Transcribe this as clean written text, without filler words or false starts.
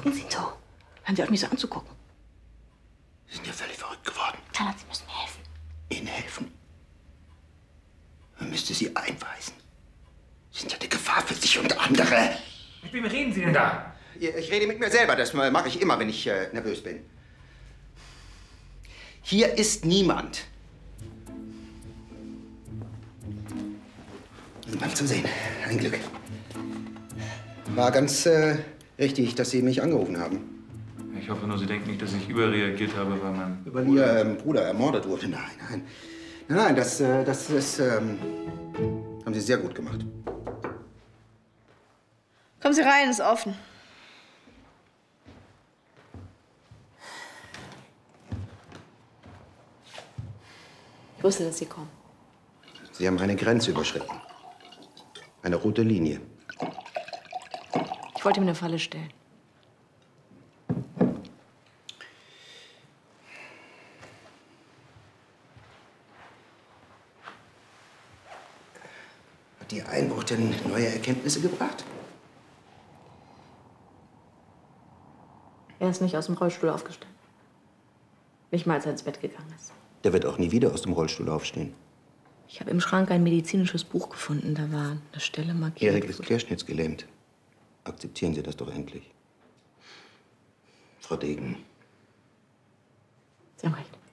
gucken Sie so? Hören Sie auf, mich so anzugucken. Sie sind ja völlig verrückt geworden. Charlotte, Sie müssen mir helfen. Ihnen helfen? Man müsste Sie einweisen. Sie sind ja eine Gefahr für sich und andere. Mit wem reden Sie denn da? Ich rede mit mir selber. Das mache ich immer, wenn ich nervös bin. Hier ist niemand. Niemand zu sehen. Ein Glück. War ganz richtig, dass Sie mich angerufen haben. Ich hoffe nur, Sie denken nicht, dass ich überreagiert habe, weil mein... Weil Ihr Bruder ermordet wurde. Nein, das haben Sie sehr gut gemacht. Kommen Sie rein, ist offen. Ich wusste, dass Sie kommen. Sie haben eine Grenze überschritten. Eine rote Linie. Ich wollte mir eine Falle stellen. Hat Ihr Einbruch denn neue Erkenntnisse gebracht? Er ist nicht aus dem Rollstuhl aufgestanden. Nicht mal, als er ins Bett gegangen ist. Der wird auch nie wieder aus dem Rollstuhl aufstehen. Ich habe im Schrank ein medizinisches Buch gefunden. Da war eine Stelle markiert. Erik ist querschnittsgelähmt. Akzeptieren Sie das doch endlich. Frau Degen. Sie haben recht.